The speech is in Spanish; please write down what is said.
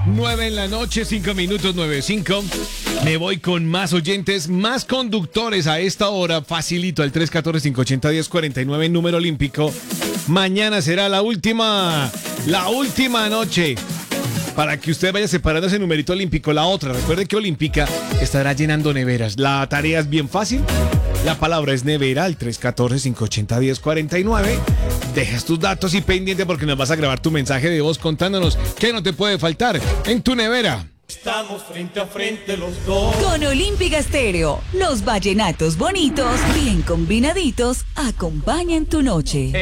9 en la noche, 5 minutos, 9:05. Me voy con más oyentes, más conductores a esta hora. Facilito, al 314-580-1049, número olímpico. Mañana será la última noche para que usted vaya separando ese numerito olímpico. La otra, recuerde que Olímpica estará llenando neveras. La tarea es bien fácil. La palabra es nevera, al 314-580-1049. Dejas tus datos y pendiente porque nos vas a grabar tu mensaje de voz contándonos qué no te puede faltar en tu nevera. Estamos frente a frente los dos. Con Olímpica Estéreo, los vallenatos bonitos, bien combinaditos, acompañan tu noche.